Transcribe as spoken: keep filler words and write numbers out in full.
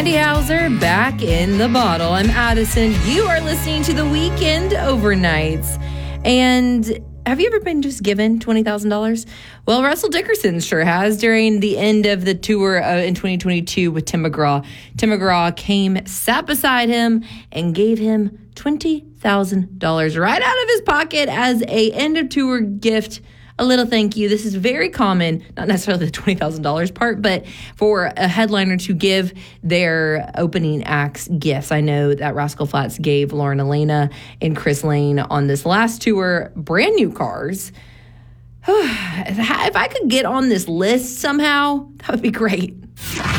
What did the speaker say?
Randy Hauser back in the bottle. I'm Addison. You are listening to the Weekend Overnights. And have you ever been just given twenty thousand dollars? Well, Russell Dickerson sure has during the end of the tour uh, in twenty twenty-two with Tim McGraw. Tim McGraw came, sat beside him, and gave him twenty thousand dollars right out of his pocket as a end of tour gift. A little thank you. This is very common, not necessarily the twenty thousand dollars part, but for a headliner to give their opening acts gifts. I know that Rascal Flatts gave Lauren Elena and Chris Lane on this last tour brand new cars. If I could get on this list somehow, that would be great.